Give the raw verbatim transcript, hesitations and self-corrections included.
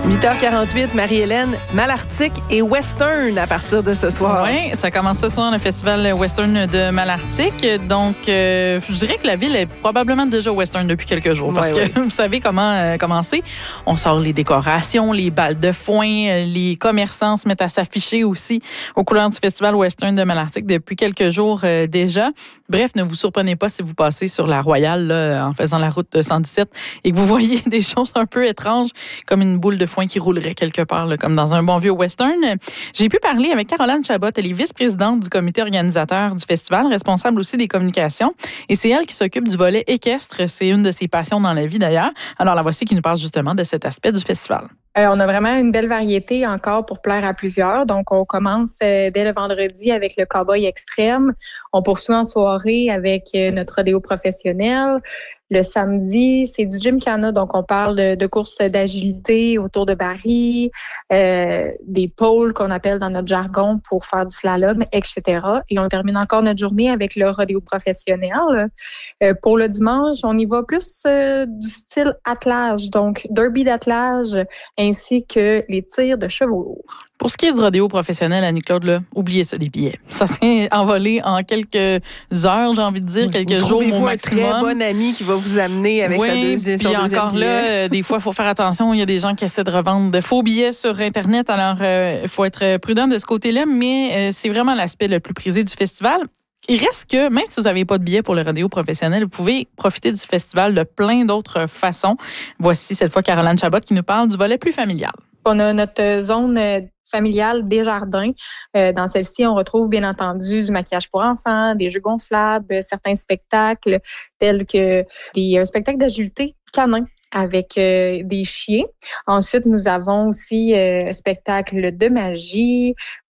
huit heures quarante-huit, Marie-Hélène, Malartic et Western à partir de ce soir. Oui, ça commence ce soir le festival Western de Malartic. Donc, euh, je dirais que la ville est probablement déjà Western depuis quelques jours. Parce ouais, que ouais. vous savez comment euh, commencer. On sort les décorations, les balles de foin, les commerçants se mettent à s'afficher aussi aux couleurs du festival Western de Malartic depuis quelques jours euh, déjà. Bref, ne vous surprenez pas si vous passez sur la Royale là, en faisant la route cent dix-sept et que vous voyez des choses un peu étranges comme une boule de foin qui roulerait quelque part, là, comme dans un bon vieux western. J'ai pu parler avec Caroline Chabot. Elle est vice-présidente du comité organisateur du festival, responsable aussi des communications. Et c'est elle qui s'occupe du volet équestre. C'est une de ses passions dans la vie, d'ailleurs. Alors, la voici qui nous parle justement de cet aspect du festival. Euh, on a vraiment une belle variété encore pour plaire à plusieurs. Donc, on commence euh, dès le vendredi avec le cowboy extrême. On poursuit en soirée avec euh, notre rodéo professionnel. Le samedi, c'est du gymkhana. Donc, on parle de, de courses d'agilité autour de barils, euh, des pôles qu'on appelle dans notre jargon pour faire du slalom, et cetera. Et on termine encore notre journée avec le rodéo professionnel. Euh, pour le dimanche, on y va plus euh, du style attelage. Donc, derby d'attelage ainsi que les tirs de chevaux lourds. Pour ce qui est du rodéo professionnel, Annie-Claude, là, oubliez ça, les billets. Ça s'est envolé en quelques heures, j'ai envie de dire, oui, quelques jours au maximum. Un très bon ami qui va vous amener avec oui, sa deuxième puis encore billet. là, euh, des fois, il faut faire attention. Il y a des gens qui essaient de revendre de faux billets sur Internet. Alors, il euh, faut être prudent de ce côté-là, mais euh, c'est vraiment l'aspect le plus prisé du festival. Il reste que, même si vous n'avez pas de billet pour le rodéo professionnel, vous pouvez profiter du festival de plein d'autres façons. Voici cette fois Caroline Chabot qui nous parle du volet plus familial. On a notre zone familiale des jardins. Euh, dans celle-ci, on retrouve bien entendu du maquillage pour enfants, des jeux gonflables, certains spectacles tels que des un spectacle d'agilité canin avec euh, des chiens. Ensuite, nous avons aussi euh, un spectacle de magie,